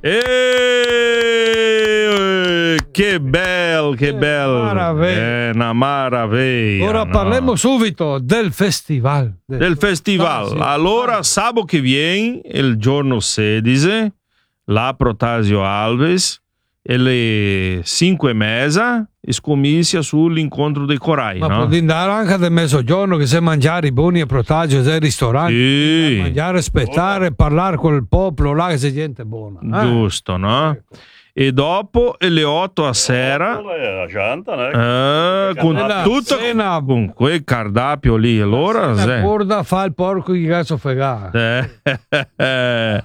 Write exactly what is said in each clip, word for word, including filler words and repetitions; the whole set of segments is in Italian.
E che bel, che bel, maraviglia. È una maraviglia. Ora no? parliamo subito del festival. Del, del festival. Sì. Allora, sabato che viene, il giorno sedici, la Protásio Alves, e le cinque mesa scommessa sull'incontro dei corai. Ma no? può andare anche del mezzogiorno che se mangiare i buoni e Protásio dei ristoranti, Sì. mangiare, aspettare, parlare con il popolo là che c'è gente buona. Eh? Giusto, no? Ecco. E dopo alle otto a sera La Gianta, né? eh, con La tutto cena- con quel cardapio lì. Allora, La se- corda fa il porco che cazzo fregare. Eh,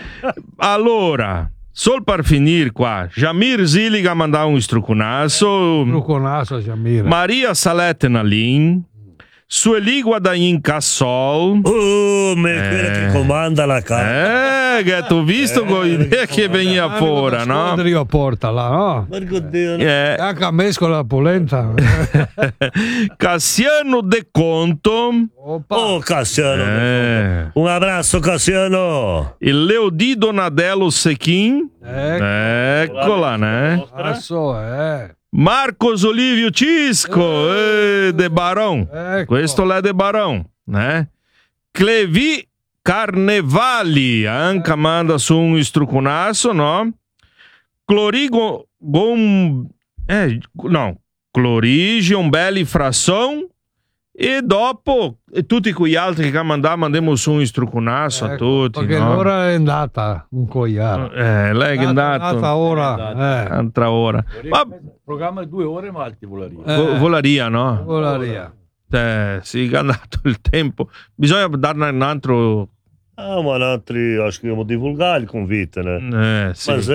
allora, sol per finire qua, Jamir Ziliga ha mandato un istrucunasso, Truconasso, Jamira. Maria Salete Nalin, Sueli Guadagnin Cassol. Oh, ma è quella che comanda la casa. Eh, che tu visto con l'idea che veniva fuori, no? Io porta là, no? Porco Dio. Eh, Anche a mescola la polenta. Cassiano De Conto, Oppa. Oh, Cassiano. eh, Un abbraccio, Cassiano. il Leodido Nadello Sechin, Ecco. eccola, né? Adesso, eh. Marcos Olivio Cisco, eh, De Barão. Ecco. Questo è De Barão, né? Clevi Carnevali, anche manda su un istrucunasso, no? Clorigo Gom... Eh, no, Clorigion Belli Fração. E dopo, e tutti quegli altri che mandiamo, mandiamo su un istrucunasso a Ecco, tutti, perché no? l'ora è andata un cogliaro. Eh, lei che è andato andata ora. Eh. un'altra ora. Ma Il programma è due ore, ma ti volaria. Eh. vo- volaria, no? Volaria. Eh, sì, è andato il tempo. Bisogna darne un altro... Ah, ma altri, acho che dobbiamo divulgare il convite, né? Eh, sì. Mas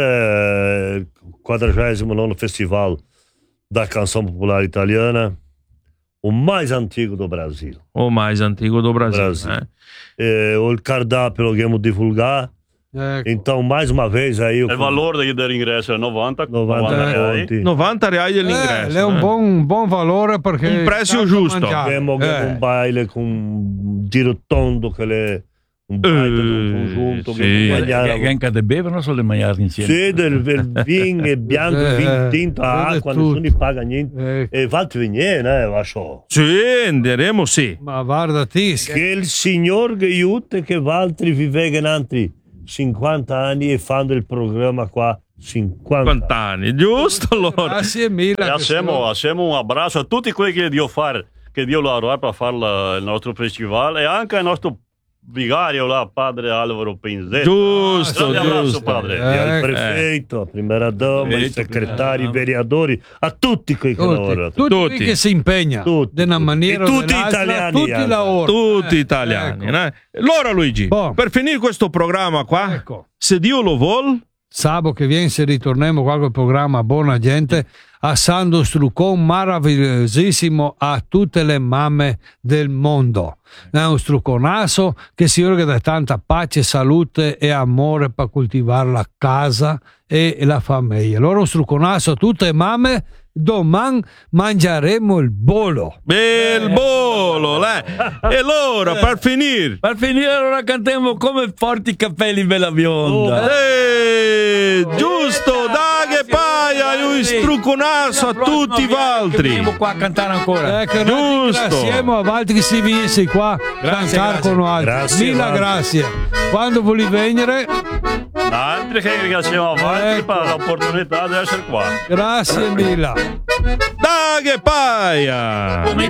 é il quadragésimo nono Festival da Canção Popular Italiana, o mais antigo do Brasil. O mais antigo do Brasil. Brasil. eh. É, o cardápio lo dobbiamo divulgar. Ecco. Então, mais uma vez aí... Il valore dell'ingresso è novanta, novanta reais. conti. novanta reali Eh, dell'ingresso. è un eh. buon, un buon valore perché Un prezzo tanto giusto. mangiare. Abbiamo Eh. un baile con un giro tondo che le... un baile un congiunto sì. che Che mangiare... anche da bere non sono le mangiare insieme. Sì, del, del vin e bianco, Eh, vin tinto, vede acqua, tutto. nessuno paga niente. Ecco. E fate venire, eh, lascio. Sì, andremo, sì. Ma guardati, Che il signor che aiuta che altri vivevano altri cinquanta anni e fanno il programma qua cinquanta. cinquanta anni, giusto? Allora. grazie mille. E assieme, assieme un abbraccio a tutti quelli che Dio fare, che Dio lo avrà per fare la- il nostro festival e anche al nostro vicario là, padre Alvaro Pinzetti. Giusto, Grande abbraccio, giusto. padre. E al Eh, prefetto, a primera dama, ai Prefetto, segretari, ai primera vereadori, a tutti quei che Tutti, lavorano. tutti, Tutti. quelli che si impegna Tutti, in una tutti. maniera E o tutti nell'altra, italiani, tutti anche. lavorano. Tutti Eh, italiani. ecco. né? Allora, Luigi, Boh. per finire questo programma qua, Ecco. se Dio lo vuol, Sabato che viene se ritorniamo qua col programma Buona Gente a Sando Strucon meravigliosissimo a tutte le mamme del mondo. È un struconasso che si orga da tanta pace, salute e amore per coltivare la casa e la famiglia. Allora un struconasso a tutte le mamme, domani mangeremo il bolo. bel bolo, eh. E allora, per finire, Per finire allora cantiamo come forti capelli bella bionda. eh, giusto, Daghe Paia, un strucunasso a tutti gli altri. Veniamo qua a cantare ancora. Ecco, noi Giusto. ringraziamo a Valti che si viene qua a Grazie, cantare grazie. con noi. Grazie, Mille Valti. grazie. Quando vuoi venire, Altri che ringraziamo avanti Ecco. per l'opportunità di essere qua. grazie mille. Daghe Paia. Come